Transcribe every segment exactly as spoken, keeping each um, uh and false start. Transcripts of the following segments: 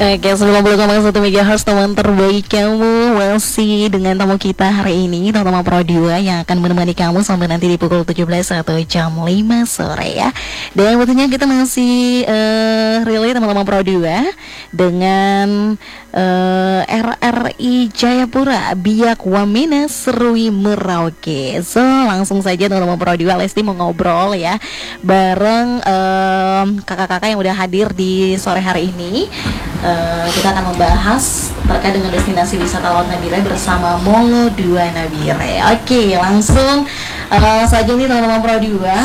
Oke, sembilan puluh koma satu megahertz teman terbaik kamu masih dengan tamu kita hari ini, teman-teman Pro dua yang akan menemani kamu sampai nanti di pukul tujuh belas atau jam lima sore ya. Dan tentunya kita masih uh, relay teman-teman Pro dua dengan uh, R R I Jayapura Biak Wamena Serui Merauke. So langsung saja teman-teman Pro dua, Lesti mau ngobrol ya bareng uh, kakak-kakak yang udah hadir di sore hari ini. Uh, kita akan membahas terkait dengan destinasi wisata Laut Nabire bersama Molo dua Nabire. Oke, langsung uh, saja nih teman-teman Pro dua.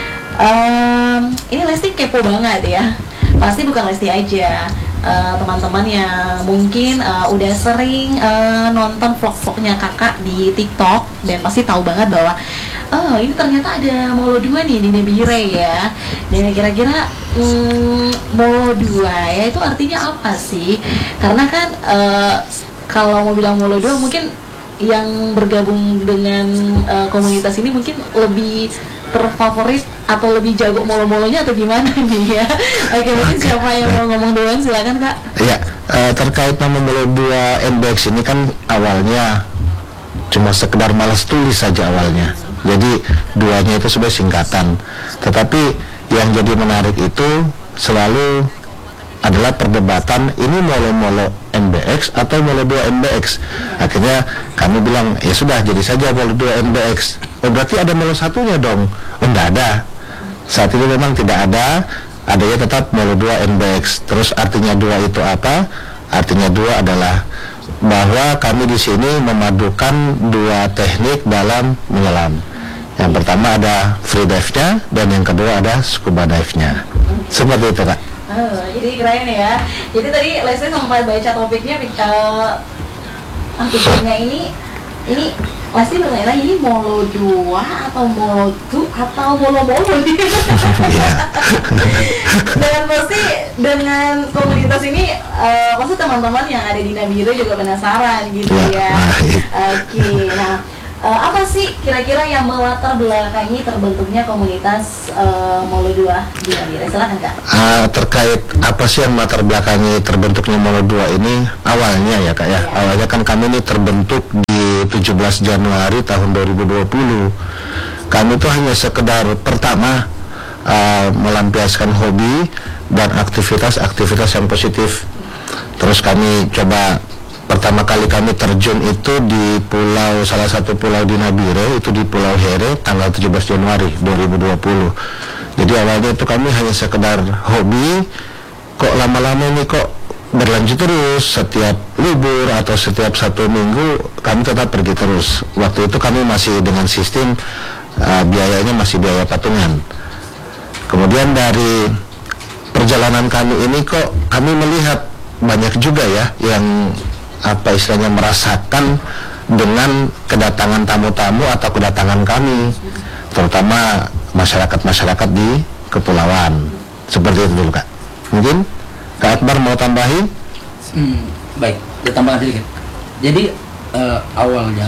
Um, ini Lesti kepo banget ya. Pasti bukan Lesti aja. Uh, teman-teman yang mungkin uh, udah sering uh, nonton vlog-vlognya kakak di TikTok dan pasti tahu banget bahwa oh ini ternyata ada Molo dua nih di Nabire ya. Dan kira-kira hmm, Molo dua ya itu artinya apa sih? Karena kan uh, kalau mau bilang Molo dua mungkin yang bergabung dengan uh, komunitas ini mungkin lebih terfavorit atau lebih jago molo-molonya atau gimana nih ya? Oke, mungkin siapa yang mau ngomong duluan, silakan Kak. Iya, uh, terkait nama Molo dua N B X ini kan awalnya cuma sekedar malas tulis saja awalnya. Jadi duanya itu sebagai singkatan. Tetapi yang jadi menarik itu selalu adalah perdebatan ini Molo-Molo N B X atau Molo dua N B X. Akhirnya kami bilang ya sudah jadi saja Molo dua N B X. Oh berarti ada Molo satunya dong? Oh enggak ada. Saat ini memang tidak ada. Adanya tetap Molo dua N B X. Terus artinya dua itu apa? Artinya dua adalah bahwa kami di sini memadukan dua teknik dalam menyelam. Yang pertama ada free dive-nya dan yang kedua ada scuba dive-nya. Seperti itu Kak. Oh, jadi keren ya. Jadi tadi Lesti sempat baca topiknya, uh, artikelnya ini, ini Lesti bertanya ini Molo dua atau Molo dua atau Molo-Molo nih. Dan pasti dengan komunitas ini, uh, pasti teman-teman yang ada di Nabire juga penasaran gitu ya. Oke, okay, nah. Uh, apa sih kira-kira yang melatar belakangi terbentuknya komunitas uh, Molo dua di Nabire? Silakan Kak. Uh, terkait apa sih yang melatar belakangi terbentuknya Molo dua ini? Awalnya ya Kak ya, ya. Awalnya kan kami ini terbentuk di tujuh belas Januari tahun dua ribu dua puluh. Kami itu hanya sekedar pertama uh, melampiaskan hobi dan aktivitas-aktivitas yang positif. Terus kami coba pertama kali kami terjun itu di pulau, salah satu pulau di Nabire, itu di Pulau Here, tanggal tujuh belas Januari dua ribu dua puluh. Jadi awalnya itu kami hanya sekedar hobi, kok lama-lama ini kok berlanjut terus, setiap libur atau setiap satu minggu kami tetap pergi terus. Waktu itu kami masih dengan sistem uh, biayanya masih biaya patungan. Kemudian dari perjalanan kami ini kok kami melihat banyak juga ya yang apa istilahnya merasakan dengan kedatangan tamu-tamu atau kedatangan kami, terutama masyarakat-masyarakat di kepulauan. Seperti itu dulu Kak. Mungkin Kak Akbar mau tambahin? Hmm, baik, saya tambahkan sedikit. Jadi uh, awalnya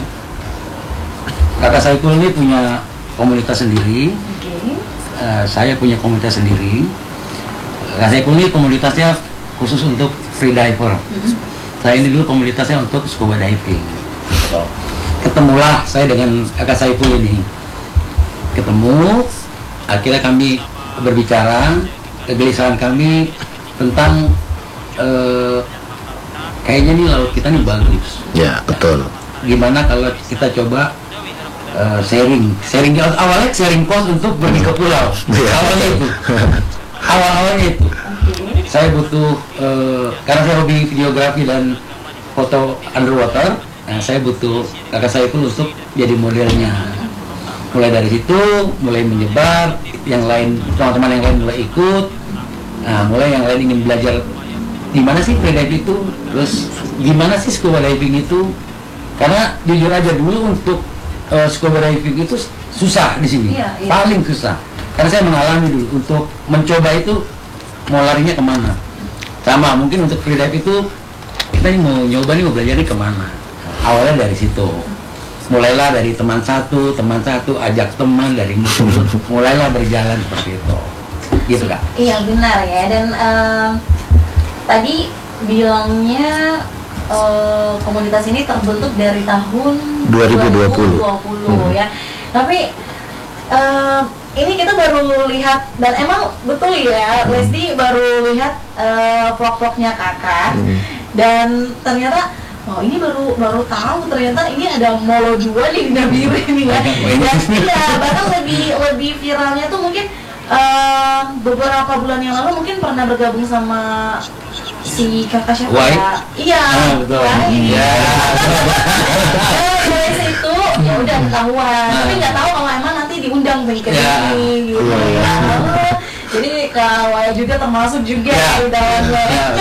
Kakak Saiful ini punya komunitas sendiri, okay. uh, saya punya komunitas sendiri. Kakak Saiful ini komunitasnya khusus untuk free diver. Mm-hmm. Saya ini dulu komunitasnya untuk scuba diving. So, ketemulah saya dengan Kakak Saiful ini. Ketemu, akhirnya kami berbicara, kegelisahan kami tentang uh, kayaknya nih laut kita nih bagus. Ya, betul. Gimana kalau kita coba uh, sharing, sharing awalnya sharing cost untuk pergi ke pulau. Ya. Awalnya itu, awal-awalnya itu. Saya butuh, uh, karena saya hobi videografi dan foto underwater, nah saya butuh Kakak saya pun untuk jadi modelnya. Mulai dari situ, mulai menyebar, yang lain, teman-teman yang lain mulai ikut, nah mulai yang lain ingin belajar gimana sih freediving itu, terus gimana sih scuba diving itu, karena jujur aja dulu untuk uh, scuba diving itu susah di sini, iya, iya. Paling susah, karena saya mengalami dulu untuk mencoba itu mau larinya kemana. Sama mungkin untuk freedive itu kita ini mau nyoba nih mau belajar nih kemana. Awalnya dari situ, mulailah dari teman satu teman satu ajak teman dari musuh, mulailah berjalan seperti itu gitu Kak. Iya benar ya. Dan um, tadi bilangnya uh, komunitas ini terbentuk dari tahun dua ribu dua puluh, dua ribu dua puluh hmm. ya. Tapi uh, ini kita baru lihat dan emang betul ya, hmm. Lesdi baru lihat uh, vlog-vlognya kakak hmm. dan ternyata oh ini baru baru tahu ternyata ini ada Molo dua di Nabire ini ya. Dan iya bahkan lebih lebih viralnya tuh mungkin uh, beberapa bulan yang lalu mungkin pernah bergabung sama si kakak siapa ya? Iya. Ah, betul. Iya. Dari situ ya udah ketahuan, tapi nggak tahu kalau emang nanti diundang nih ke sini gitu ya. Jadi Kak juga termasuk juga di dalamnya.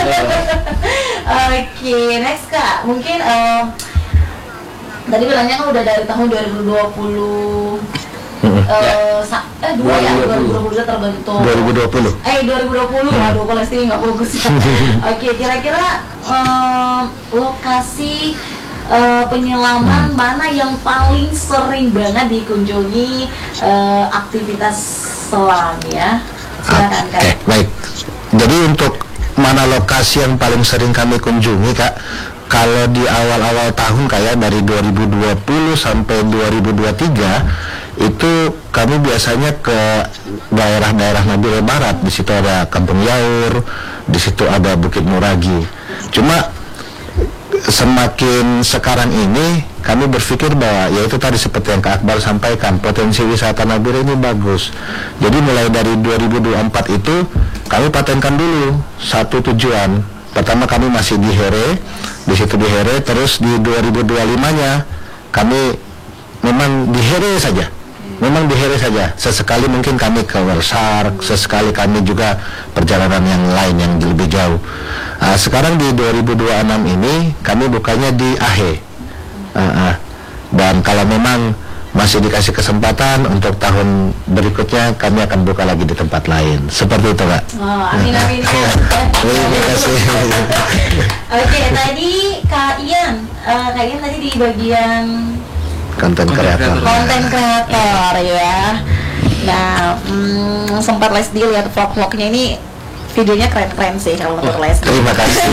Oke, next Kak, mungkin uh, tadi bilangnya kan udah dari tahun dua ribu dua puluh. Uh, sa- eh dua ya dua ribu dua puluh terbentuk. dua ribu dua puluh. Eh dua ribu dua puluh. Waduh, kalau sih nggak fokus ya. Oke, kira-kira uh, lokasi uh, penyelaman mana yang paling sering banget dikunjungi uh, aktivitas selam ya? Silakan Kak. Oke, baik. Jadi untuk mana lokasi yang paling sering kami kunjungi Kak? Kalau di awal-awal tahun kayak dari dua ribu dua puluh sampai dua ribu dua puluh tiga itu kami biasanya ke daerah-daerah Nabire Barat. Di situ ada Kampung Yaur, di situ ada Bukit Muragi. Cuma semakin sekarang ini kami berpikir bahwa ya itu tadi seperti yang Kak Akbar sampaikan, potensi wisata Nabire ini bagus. Jadi mulai dari dua ribu dua puluh empat itu kami patenkan dulu satu tujuan. Pertama kami masih di Here, di situ di Here, terus di dua ribu dua puluh lima-nya kami memang di Here saja. Memang di Here saja. Sesekali mungkin kami ke Wersark, sesekali kami juga perjalanan yang lain yang lebih jauh. Uh, sekarang di dua ribu dua puluh enam ini kami bukanya di Ahe. Uh, uh. Dan kalau memang masih dikasih kesempatan untuk tahun berikutnya kami akan buka lagi di tempat lain. Seperti itu Kak. Oh, amin amin. Terima kasih. Oke, tadi Kak Ian, uh, Kak Ian tadi di bagian konten kreator. Konten kreator ya. Nah, hmm, sempat Lesdi lihat vlog-vlognya ini, videonya keren-keren sih kalau menurut Lesdi. Terima kasih.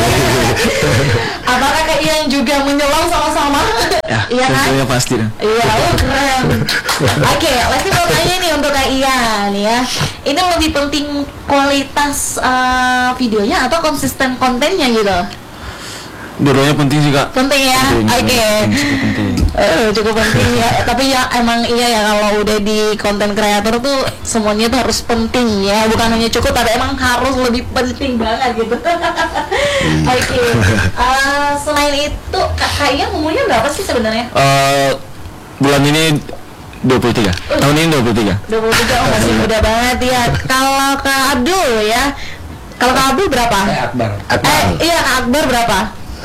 Apakah Kak Ian juga menyelam sama-sama? Ya, iya kan? tentunya pasti dong. Iya, oh keren. Oke, Lesdi mau tanya nih untuk Kak Ian ya. Ini lebih penting kualitas uh, videonya atau konsisten kontennya gitu? Dua-duanya penting sih Kak. Penting ya, oke. Okay. Uh, cukup penting ya. Tapi ya emang iya ya kalau udah di konten kreator tuh semuanya tuh harus penting ya. Bukan hanya cukup, tapi emang harus lebih penting banget gitu. Oke. Okay. Uh, selain itu, Kak Ian umurnya berapa sih sebenarnya? Uh, bulan ini dua puluh tiga. Uh, Tahun ini dua puluh tiga. dua puluh tiga, oh masih muda banget ya. Kalau Kak Abdul ya. Kalau Kak Abdul berapa? Saya Akbar. Akbar. Eh, iya Kak Akbar berapa?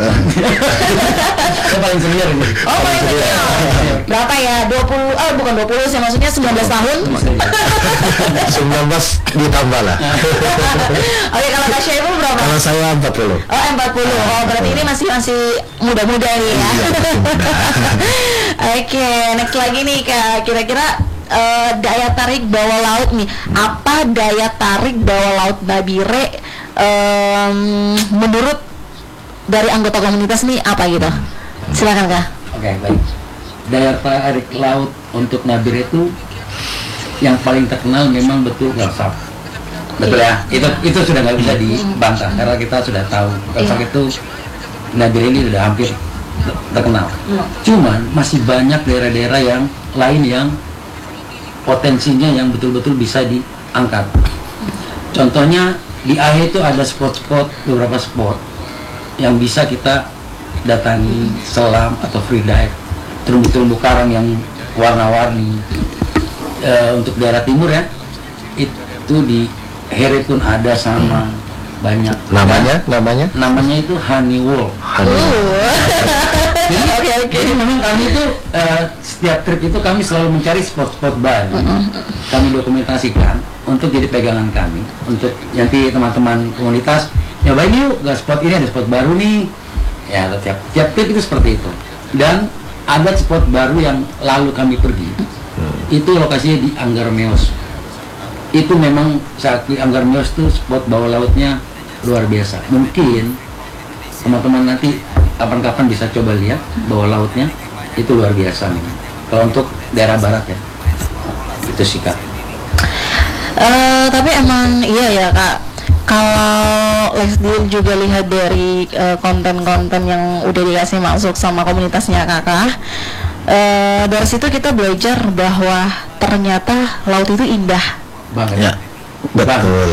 Saya paling senior ini. Oh paling senior. Berapa ya? dua puluh, oh bukan dua puluh sih, maksudnya sembilan belas tahun. sembilan belas ditambah lah. Oke, kalau Kak Syaiful berapa? Kalau saya empat puluh. Oh empat puluh, oh berarti ini masih masih muda-muda nih ya. Oke, next lagi nih Kak, kira-kira uh, daya tarik bawah laut nih, apa daya tarik bawah laut Nabire um, menurut dari anggota komunitas nih apa gitu? Silakan Kak. Oke, baik. Daya tarik laut untuk Nabire itu yang paling terkenal memang betul Wersark. Betul ya? Itu itu sudah nggak bisa dibantah karena kita sudah tahu Wersark itu Nabire ini sudah hampir terkenal. Cuman masih banyak daerah-daerah yang lain yang potensinya yang betul-betul bisa diangkat. Contohnya di Ahe itu ada spot-spot, beberapa spot yang bisa kita datangi, selam atau free dive, terumbu-terumbu karang yang warna-warni. E, untuk daerah timur ya, itu di Here pun ada sama banyak. Namanya, Dan, namanya? Namanya itu Honey Wall. Honey. Jadi, okay, okay. jadi memang kami itu uh, setiap trip itu kami selalu mencari spot-spot baru, kami dokumentasikan untuk jadi pegangan kami, untuk nanti teman-teman komunitas nyobain yuk, gak spot ini ada spot baru nih ya. Tiap tiap trip itu seperti itu. Dan ada spot baru yang lalu kami pergi, itu lokasinya di Anggarmeos. Itu memang saat di Anggarmeos tuh spot bawah lautnya luar biasa. Mungkin teman-teman nanti kapan-kapan bisa coba lihat bawah lautnya itu luar biasa nih. Kalau untuk daerah barat ya, itu sih Kak. Eh, tapi emang iya ya Kak, kalau Lesdi juga lihat dari eh, konten-konten yang udah dikasih masuk sama komunitasnya Kakak, eh, dari situ kita belajar bahwa ternyata laut itu indah. Banget. Ya, betul.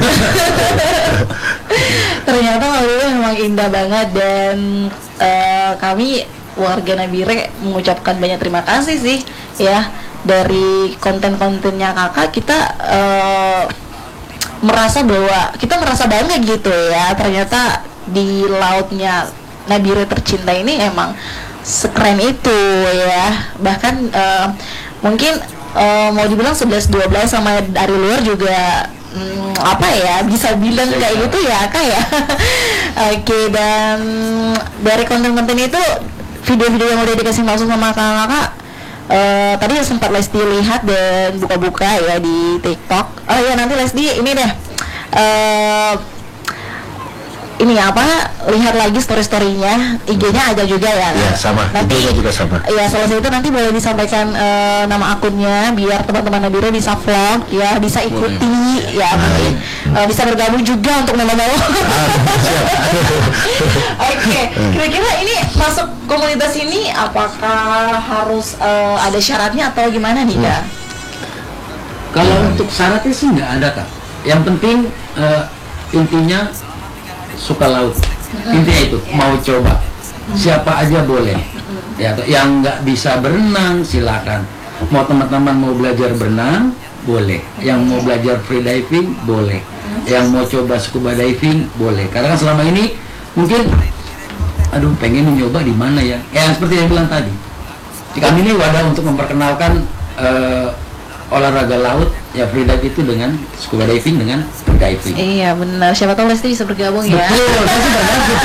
Ternyata laut itu memang indah banget dan eh, kami warga Nabire mengucapkan banyak terima kasih sih ya, dari konten-kontennya Kakak kita eh, merasa bahwa kita merasa bangga gitu ya, ternyata di lautnya Nabire tercinta ini emang sekeren itu ya. Bahkan eh, mungkin eh, mau dibilang sebelas dua belas sama dari luar juga hmm, apa ya bisa bilang kayak gitu ya Kak ya. Oke, dan dari konten-konten itu video-video yang udah dikasih masuk sama kakak, uh, tadi sempat Lesdi lihat dan buka-buka ya di TikTok. Oh ya, nanti Lesdi ini deh uh, ini apa, lihat lagi story-storynya, I G-nya ada juga ya. Ya sama, nanti, I G-nya juga sama. Ya selesai itu nanti boleh disampaikan uh, nama akunnya biar teman-teman Nabire bisa vlog ya, bisa ikuti ya, mungkin uh, bisa bergabung juga untuk nemu-nemu. Oke, kira-kira ini masuk komunitas ini apakah harus uh, ada syaratnya atau gimana nih Kak? Kalau untuk syaratnya sih nggak ada Kak. Yang penting uh, intinya suka laut, intinya itu mau coba, siapa aja boleh ya. Yang nggak bisa berenang silakan, mau teman-teman mau belajar berenang boleh, yang mau belajar free diving boleh, yang mau coba scuba diving boleh. Karena kan selama ini mungkin aduh pengen nyoba di mana ya, ya seperti yang bilang tadi, kami ini wadah untuk memperkenalkan uh, olahraga laut ya, free dive itu dengan scuba diving dengan free diving. Iya benar, siapa tahu Lesti bisa bergabung ya. Betul, pasti bergabung.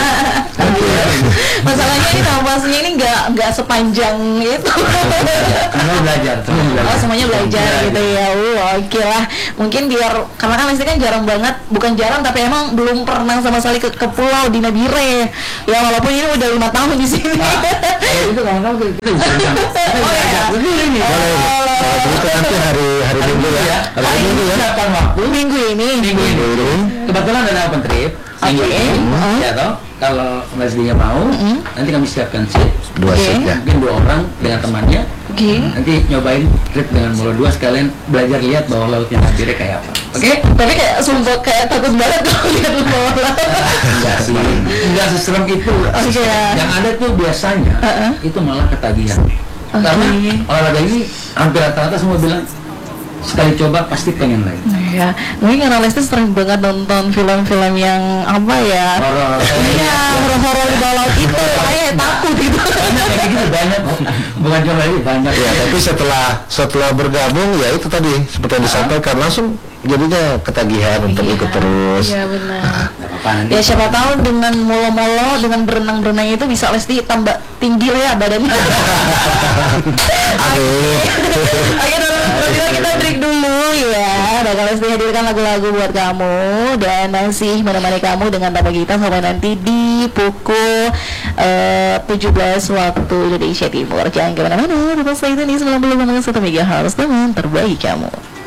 Masalahnya ini kampusnya ini nggak nggak sepanjang itu. Semua belajar, semua belajar. Oh semuanya belajar gitu ya. Uh, Oke lah, mungkin biar karena kan Lesti kan jarang banget, bukan jarang tapi emang belum pernah sama sekali ke, ke pulau di Nabire. Ya walaupun ini udah lima tahun di sini. Nah, kalau itu kawan-kawan kita bisa bersama. Oh ya. Ini. Kalau begitu nanti hari hari Minggu ya. Hari Hari Minggu ya. siapkan waktu Minggu ini. minggu ini. Kebetulan ada open trip. Minggu Oke. ini, Uh. ya toh. Kalau Leslie mau, Mm. nanti kami siapkan seat. Dua Oke. seat ya. Mungkin dua orang dengan temannya. Oke. Nanti nyobain trip dengan Molo dua sekalian belajar lihat bawah lautnya Nabire kayak apa. Oke? Tapi kayak sumpah kayak takut banget kalau lihat lu bawah laut. Enggak sih, enggak seserem itu. Oke. Yang ada tuh biasanya Uh-uh. itu malah ketagihan. Oke. Karena olahraga ini hampir rata-rata semua bilang sekali coba pasti pengen lagi. Iya, mungkin karena Lesti sering banget nonton film-film yang apa ya? Horor. Iya, horor-horor di bawah laut itu, kayak takut gitu. Banyak kayak gitu, banyak. Bukan cuma ini, banyak Ya, tapi setelah setelah bergabung ya itu tadi seperti yang disampaikan langsung jadinya ketagihan untuk Iya, ikut terus. Iya benar. Nggak apa-apa, nanti. Ya siapa tahu dengan molo-molo, dengan berenang-berenang itu bisa Lesti tambah tinggi lah ya badannya. Aduh. Oke, dalam video kita break dulu ya. Dan kalau Lesti hadirkan lagu-lagu buat kamu dan masih menemani kamu dengan tamu kita sampai nanti di pukul uh, tujuh belas waktu Indonesia Timur. Jangan kemana-mana, tetap stay tune di sembilan puluh koma satu megahertz teman terbaik kamu.